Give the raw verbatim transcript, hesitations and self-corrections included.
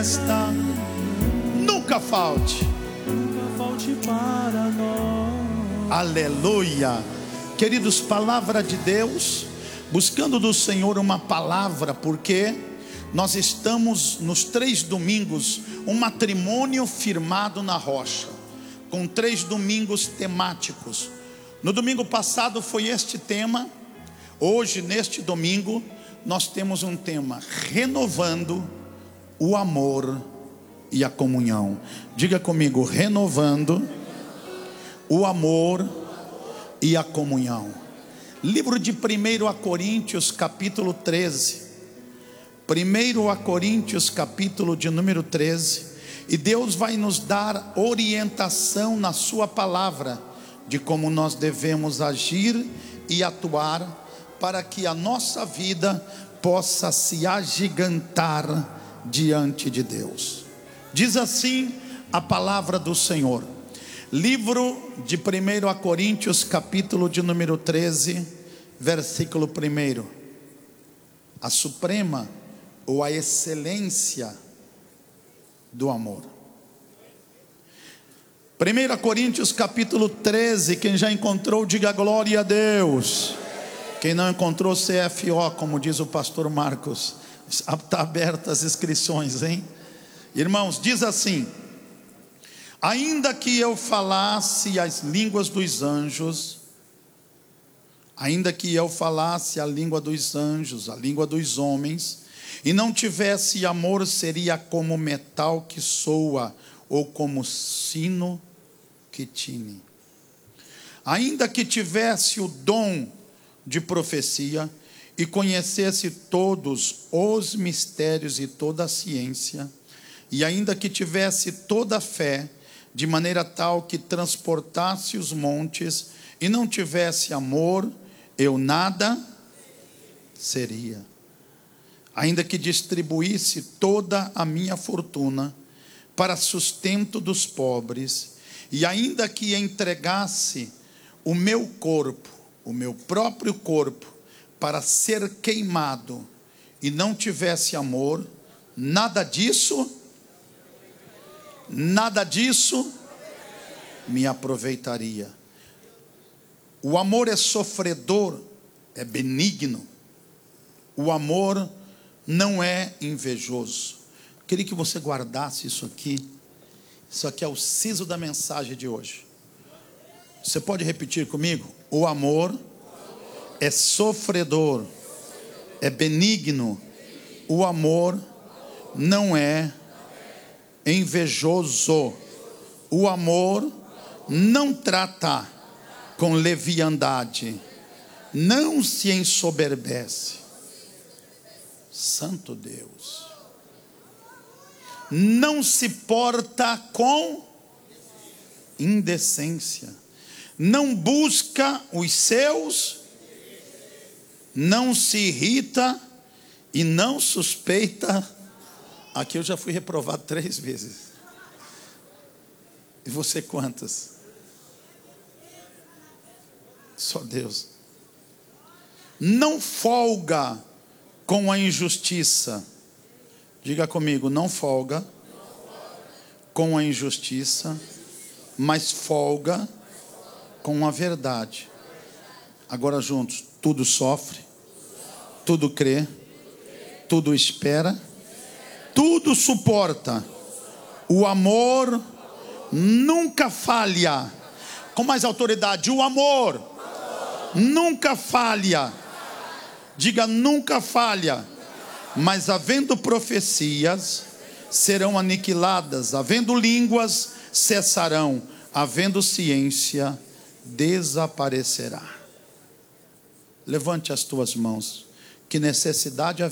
festa nunca falte. Nunca falte para nós. Aleluia. Queridos, palavra de Deus, buscando do Senhor uma palavra, porque nós estamos nos três domingos, um matrimônio firmado na rocha, com três domingos temáticos. No domingo passado foi este tema. Hoje, neste domingo, nós temos um tema: renovando o amor e a comunhão. Diga comigo: renovando o amor e a comunhão. Livro de primeiro a Coríntios, capítulo treze. primeiro a Coríntios, capítulo de número treze. E Deus vai nos dar orientação na sua palavra de como nós devemos agir e atuar para que a nossa vida possa se agigantar diante de Deus. Diz assim a palavra do Senhor. Livro de primeiro a Coríntios, capítulo de número treze, versículo primeiro. A suprema ou a excelência do amor. primeiro a Coríntios, capítulo treze. Quem já encontrou, diga glória a Deus. Quem não encontrou, C F O, como diz o pastor Marcos. Está aberta as inscrições, hein? Irmãos, diz assim: ainda que eu falasse as línguas dos anjos, ainda que eu falasse a língua dos anjos, a língua dos homens, e não tivesse amor, seria como metal que soa, ou como sino que tine. Ainda que tivesse o dom de profecia, e conhecesse todos os mistérios e toda a ciência, e ainda que tivesse toda a fé, de maneira tal que transportasse os montes, e não tivesse amor, eu nada seria. Ainda que distribuísse toda a minha fortuna para sustento dos pobres, e ainda que entregasse o meu corpo, o meu próprio corpo, para ser queimado, e não tivesse amor, nada disso, nada disso me aproveitaria. O amor é sofredor, é benigno. O amor não é invejoso. Queria que você guardasse isso aqui. Isso aqui é o siso da mensagem de hoje. Você pode repetir comigo? O amor é sofredor, é benigno. O amor não é invejoso. O amor não trata com leviandade, não se ensoberbece. Santo Deus. Não se porta com indecência, não busca os seus, não se irrita e não suspeita. Aqui eu já fui reprovado três vezes. E você quantas? Só Deus. Não folga com a injustiça. Diga comigo: não folga com a injustiça, mas folga com a verdade. Agora juntos: tudo sofre, tudo crê, tudo espera, tudo suporta. O amor nunca falha. Com mais autoridade: o amor nunca falha. Diga: nunca falha. Mas havendo profecias, serão aniquiladas. Havendo línguas, cessarão. Havendo ciência, desaparecerá. Levante as tuas mãos. Que necessidade